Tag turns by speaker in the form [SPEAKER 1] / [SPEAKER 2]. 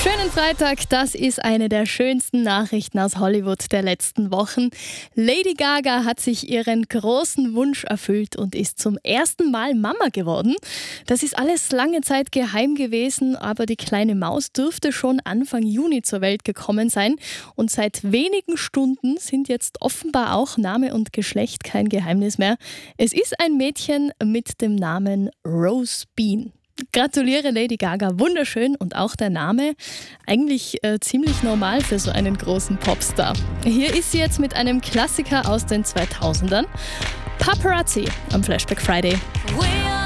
[SPEAKER 1] Schönen Freitag, das ist eine der schönsten Nachrichten aus Hollywood der letzten Wochen. Lady Gaga hat sich ihren großen Wunsch erfüllt und ist zum ersten Mal Mama geworden. Das ist alles lange Zeit geheim gewesen, aber die kleine Maus dürfte schon Anfang Juni zur Welt gekommen sein. Und seit wenigen Stunden sind jetzt offenbar auch Name und Geschlecht kein Geheimnis mehr. Es ist ein Mädchen mit dem Namen Rose Bean. Gratuliere Lady Gaga, wunderschön und auch der Name, eigentlich ziemlich normal für so einen großen Popstar. Hier ist sie jetzt mit einem Klassiker aus den 2000ern, Paparazzi am Flashback Friday.